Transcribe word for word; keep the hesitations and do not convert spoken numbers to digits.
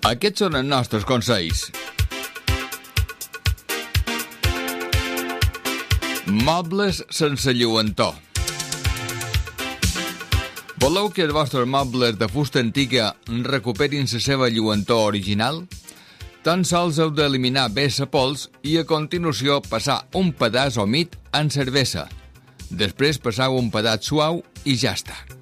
Aquests són els nostres consells. Mobles sense lluentor. Voleu que els vostres mobles de fusta antiga recuperin la seva lluentor original? Tan sols heu d'eliminar bé la pols i a continuació passar un pedaç humit en cervesa. Després passau un pedaç suau i ja està.